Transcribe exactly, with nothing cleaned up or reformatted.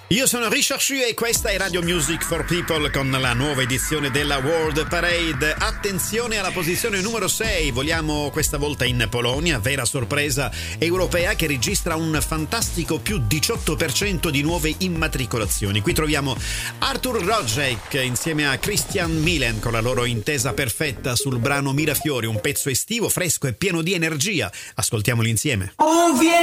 Io sono Richard Shu e questa è Radio Music for People con la nuova edizione della World Parade. Attenzione alla posizione numero sei, vogliamo questa volta in Polonia, vera sorpresa europea che registra un fantastico più diciotto per cento di nuove immatricolazioni. Qui troviamo Artur Rojek insieme a Christian Milen con la loro intesa perfetta sul brano Mirafiori, un pezzo estivo, fresco e pieno di energia. Ascoltiamoli insieme.